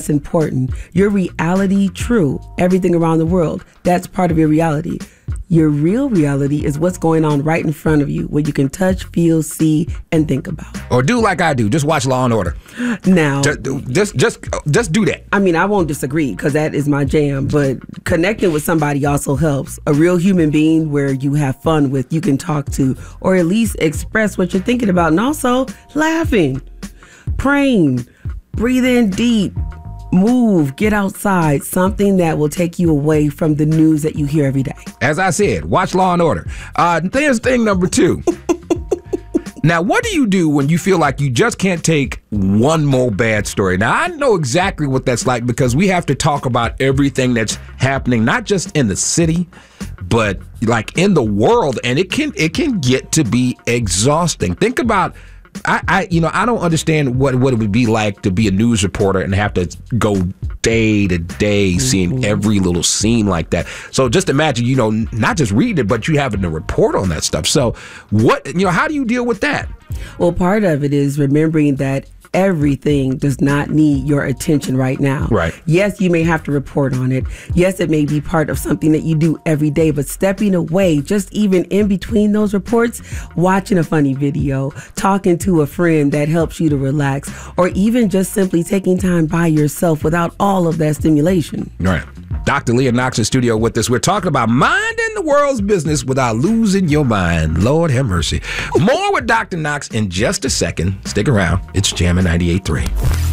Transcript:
that's important. Your reality, true. Everything around the world, that's part of your reality. Your real reality is what's going on right in front of you, what you can touch, feel, see, and think about. Or do like I do. Just watch Law and Order. Now, Just do that. I mean, I won't disagree because that is my jam, but connecting with somebody also helps. A real human being where you have fun with, you can talk to, or at least express what you're thinking about, and also laughing, praying, breathe in deep, move, get outside, something that will take you away from the news that you hear every day. As I said, watch Law and Order. There's thing number 2. Now, what do you do when you feel like you just can't take one more bad story? Now, I know exactly what that's like because we have to talk about everything that's happening, not just in the city, but like in the world, and it can get to be exhausting. Think about I don't understand what it would be like to be a news reporter and have to go day to day seeing every little scene like that. So just imagine, not just reading it, but you having to report on that stuff. So how do you deal with that? Well, part of it is remembering that everything does not need your attention right now. Right. Yes, you may have to report on it. Yes, it may be part of something that you do every day, but stepping away, just even in between those reports, watching a funny video, talking to a friend that helps you to relax, or even just simply taking time by yourself without all of that stimulation. Right. Dr. Leah Knox in studio with us. We're talking about minding the world's business without losing your mind. Lord have mercy. More with Dr. Knox in just a second. Stick around. It's Jammin' 98.3.